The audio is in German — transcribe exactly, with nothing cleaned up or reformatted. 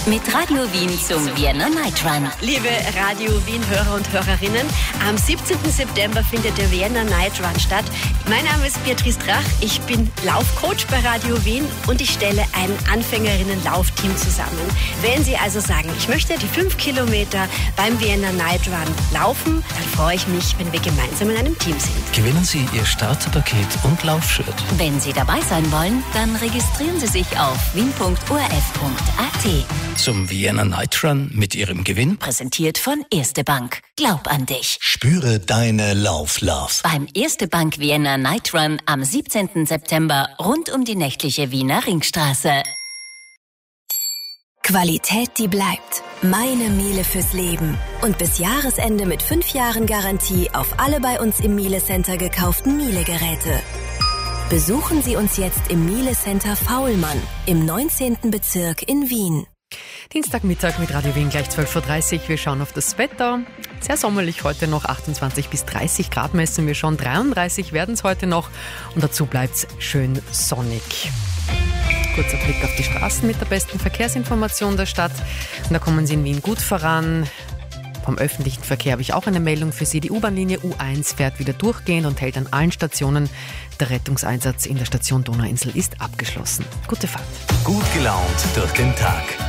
Mit Radio Wien zum Vienna Night Run. Liebe Radio Wien-Hörer und Hörerinnen, am siebzehnten September findet der Vienna Night Run statt. Mein Name ist Beatrice Drach, ich bin Laufcoach bei Radio Wien und ich stelle ein Anfängerinnen-Laufteam zusammen. Wenn Sie also sagen, ich möchte die fünf Kilometer beim Vienna Night Run laufen, dann freue ich mich, wenn wir gemeinsam in einem Team sind. Gewinnen Sie Ihr Starterpaket und Laufshirt. Wenn Sie dabei sein wollen, dann registrieren Sie sich auf wien punkt o r f punkt a t. Zum Vienna Night Run mit Ihrem Gewinn. Präsentiert von Erste Bank. Glaub an dich. Spüre deine Lauf-Love. Beim Erste Bank Vienna Night Run am siebzehnten September rund um die nächtliche Wiener Ringstraße. Qualität, die bleibt. Meine Miele fürs Leben. Und bis Jahresende mit fünf Jahren Garantie auf alle bei uns im Miele Center gekauften Miele-Geräte. Besuchen Sie uns jetzt im Miele Center Faulmann im neunzehnten Bezirk in Wien. Dienstagmittag mit Radio Wien, gleich zwölf Uhr dreißig. Wir schauen auf das Wetter. Sehr sommerlich heute noch, achtundzwanzig bis dreißig Grad messen wir schon. dreiunddreißig werden es heute noch und dazu bleibt es schön sonnig. Kurzer Blick auf die Straßen mit der besten Verkehrsinformation der Stadt. Und da kommen Sie in Wien gut voran. Vom öffentlichen Verkehr habe ich auch eine Meldung für Sie. Die U-Bahn-Linie U eins fährt wieder durchgehend und hält an allen Stationen. Der Rettungseinsatz in der Station Donauinsel ist abgeschlossen. Gute Fahrt. Gut gelaunt durch den Tag.